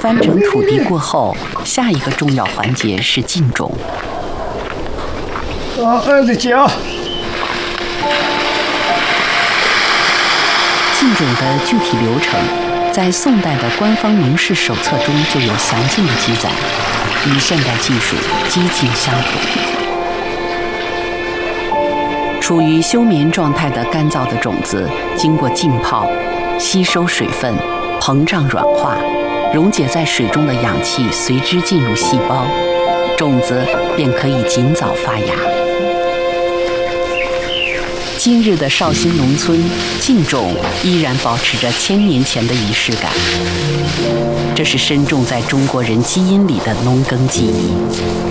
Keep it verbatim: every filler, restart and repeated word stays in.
翻整土地过后，下一个重要环节是浸种。 啊，儿子脚。 浸种的具体流程，在宋代的官方明示手册中就有详尽的记载，与现代技术几近相同。处于休眠状态的干燥的种子，经过浸泡，吸收水分，膨胀软化，溶解在水中的氧气随之进入细胞，种子便可以尽早发芽。今日的绍兴农村浸种依然保持着千年前的仪式感，这是深种在中国人基因里的农耕记忆。